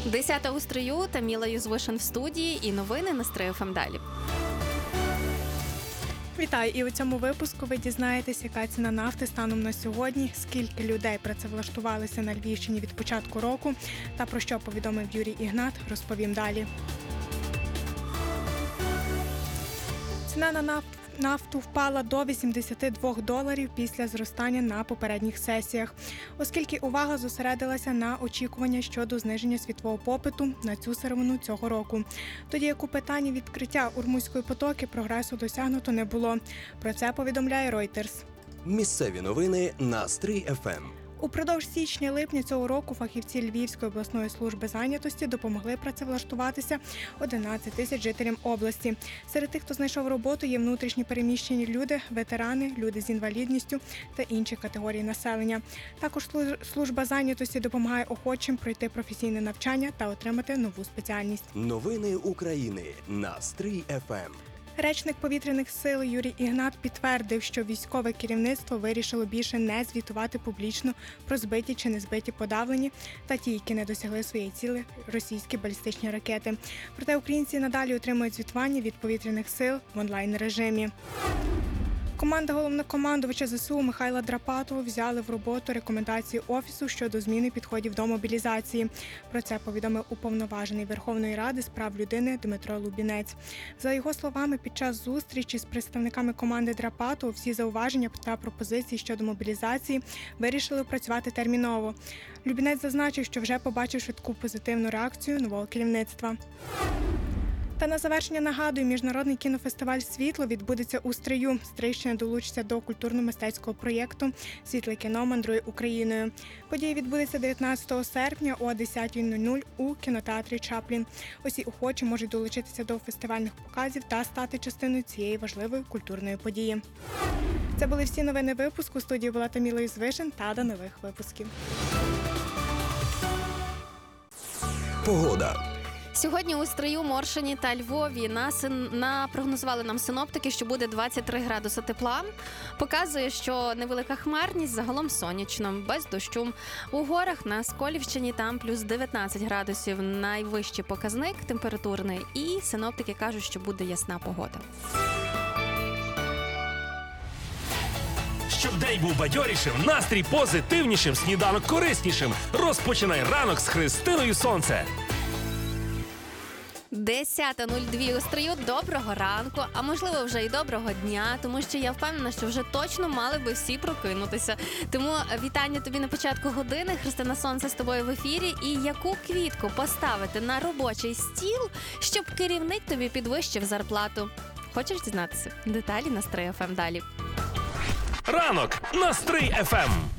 10 у строю, Таміла Юзвишин в студії і новини на Стрий ФМ далі. Вітаю! І у цьому випуску ви дізнаєтесь, яка ціна нафти станом на сьогодні, скільки людей працевлаштувалися на Львівщині від початку року та про що повідомив Юрій Ігнат, розповім далі. Ціна на нафту впала до $82 після зростання на попередніх сесіях, оскільки увага зосередилася на очікування щодо зниження світового попиту на цю сировину цього року. Тоді як у питанні відкриття Ормузької протоки прогресу досягнуто не було. Про це повідомляє Reuters. Місцеві новини на Стрий ФМ. Упродовж січня-липня цього року фахівці Львівської обласної служби зайнятості допомогли працевлаштуватися 11 тисяч жителям області. Серед тих, хто знайшов роботу, є внутрішні переміщені люди, ветерани, люди з інвалідністю та інші категорії населення. Також служба зайнятості допомагає охочим пройти професійне навчання та отримати нову спеціальність. Новини України на Стрий ФМ. Речник повітряних сил Юрій Ігнат підтвердив, що військове керівництво вирішило більше не звітувати публічно про збиті чи не збиті подавлені та ті, які не досягли своєї цілі російські балістичні ракети. Проте українці надалі отримують звітування від повітряних сил в онлайн-режимі. Команда головнокомандувача ЗСУ Михайла Драпатова взяли в роботу рекомендації Офісу щодо зміни підходів до мобілізації. Про це повідомив уповноважений Верховної Ради з прав людини Дмитро Лубінець. За його словами, під час зустрічі з представниками команди Драпатова всі зауваження та пропозиції щодо мобілізації вирішили опрацювати терміново. Лубінець зазначив, що вже побачив швидку позитивну реакцію нового керівництва. Та на завершення нагадую, міжнародний кінофестиваль «Світло» відбудеться у Стрию. Стрийщина долучиться до культурно-мистецького проєкту «Світле кіно мандрує Україною». Подія відбудеться 19 серпня о 10:00 у кінотеатрі «Чаплін». Усі охочі можуть долучитися до фестивальних показів та стати частиною цієї важливої культурної події. Це були всі новини випуску. У студії була Таміла Юзвишин та до нових випусків. Погода. Сьогодні у Стрию, Моршині та Львові прогнозували нам синоптики, що буде 23 градуси тепла. Показує, що невелика хмарність, загалом сонячно, без дощу. У горах на Сколівщині там плюс 19 градусів, найвищий показник температурний. І синоптики кажуть, що буде ясна погода. Щоб день був бадьорішим, настрій позитивнішим, сніданок кориснішим. Розпочинай ранок з Христиною Сонце. 10:02 у Стрию. Доброго ранку, а можливо вже і доброго дня, тому що я впевнена, що вже точно мали би всі прокинутися. Тому вітання тобі на початку години. Христина Сонце з тобою в ефірі. І яку квітку поставити на робочий стіл, щоб керівник тобі підвищив зарплату? Хочеш дізнатися? Деталі на Стрий ФМ далі. Ранок на Стрий ФМ.